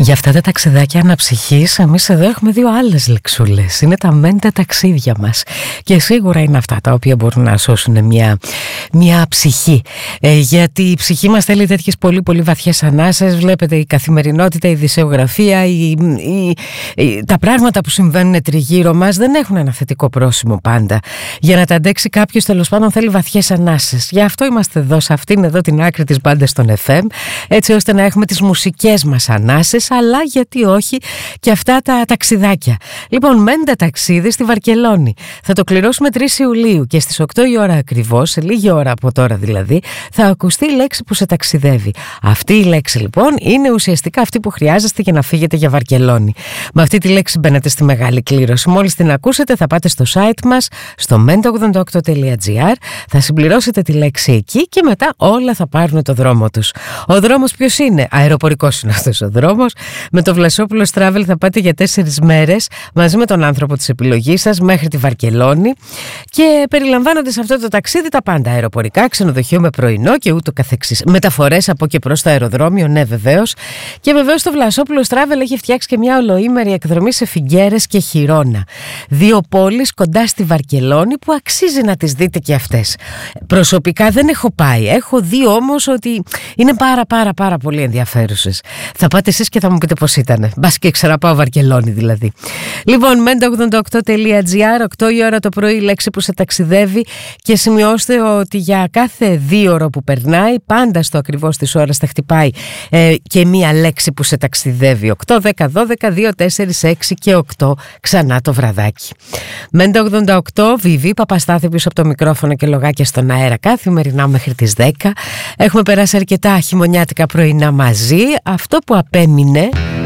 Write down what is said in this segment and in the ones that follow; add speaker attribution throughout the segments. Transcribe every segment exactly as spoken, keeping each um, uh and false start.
Speaker 1: Για αυτά τα ταξιδάκια αναψυχής, εμείς εδώ έχουμε δύο άλλες λεξούλες. Είναι τα μέντα ταξίδια μας. Και σίγουρα είναι αυτά τα οποία μπορούν να σώσουν μια, μια ψυχή. Ε, γιατί η ψυχή μας θέλει τέτοιες πολύ πολύ βαθιές ανάσες. Βλέπετε, η καθημερινότητα, η δισεογραφία, η, η, η, τα πράγματα που συμβαίνουν τριγύρω μας δεν έχουν ένα θετικό πρόσημο πάντα. Για να τα αντέξει κάποιος, τέλος πάντων, θέλει βαθιές ανάσες. Γι' αυτό είμαστε εδώ, σε αυτήν εδώ την άκρη της μπάντας στον εφ εμ, έτσι ώστε να έχουμε τις μουσικές μας ανάσες, αλλά γιατί όχι και αυτά τα ταξιδάκια. Λοιπόν, μέντα ταξίδι στη Βαρκελόνη. Θα το κληρώσουμε τρεις Ιουλίου και στις οκτώ η ώρα ακριβώς, σε λίγη ώρα από τώρα δηλαδή, θα ακουστεί η λέξη που σε ταξιδεύει. Αυτή η λέξη λοιπόν είναι ουσιαστικά αυτή που χρειάζεστε για να φύγετε για Βαρκελόνη. Με αυτή τη λέξη μπαίνετε στη μεγάλη κλήρωση. Μόλις την ακούσετε θα πάτε στο site μας, στο μέντα ογδόντα οκτώ τελεία τζι άρ, θα συμπληρώσετε τη λέξη εκεί και μετά όλα θα πάρουν το δρόμο τους. Ο δρόμος ποιος είναι? Αεροπορικός είναι αυτός ο δρόμος. Με το Βλασόπουλος Travel θα πάτε για τέσσερις μέρες μαζί με τον άνθρωπο της επιλογής σας μέχρι τη Βαρκελόνη και περιλαμβάνονται σε αυτό το ταξίδι τα πάντα: αεροπορικά, ξενοδοχείο με πρωινό και ούτω καθεξής. Μεταφορές από και προς το αεροδρόμιο, ναι βεβαίως. Και βεβαίως το Βλασόπουλος Travel έχει φτιάξει και μια ολοήμερη εκδρομή σε Φιγκέρες και Χιρόνα. Δύο πόλεις κοντά στη Βαρκελόνη που αξίζει να τις δείτε και αυτές. Προσωπικά δεν έχω πάει. Έχω δει όμως ότι είναι πάρα πάρα πάρα πολύ ενδιαφέρουσες. Θα πάτε εσείς και θα μου πείτε πώς ήτανε. Μπας και ξαναπάω Βαρκελόνη δηλαδή. Λοιπόν, μέντα ογδόντα οκτώ τελεία τζι άρ, οκτώ η ώρα το πρωί η λέξη που σε ταξιδεύει και σημειώστε ότι για κάθε δύο ώρο που περνάει, πάντα στο ακριβώς της ώρας θα χτυπάει ε, και μία λέξη που σε ταξιδεύει. οκτώ, δέκα, δώδεκα, δύο, τέσσερα, έξι και οκτώ ξανά το βραδάκι. μέντα ογδόντα οκτώ, Βιβί Παπαστάθη πίσω από το μικρόφωνο και λογάκια στον αέρα καθημερινά μέχρι τις δέκα. Έχουμε περάσει αρκετά χειμωνιάτικα πρωινά μαζί. Αυτό που απέμεινε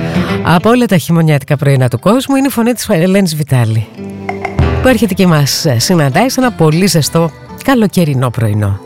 Speaker 1: από όλα τα χειμωνιάτικα πρωινά του κόσμου είναι η φωνή της Ελένης Βιτάλη, που έρχεται και μας συναντάει σε ένα πολύ ζεστό καλοκαιρινό πρωινό.